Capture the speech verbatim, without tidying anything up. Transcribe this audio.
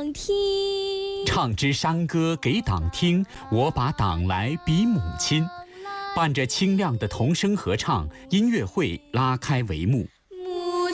党听。 唱支山歌给党听，我把党来比母亲。伴着清亮的童声合唱，音乐会拉开帷幕。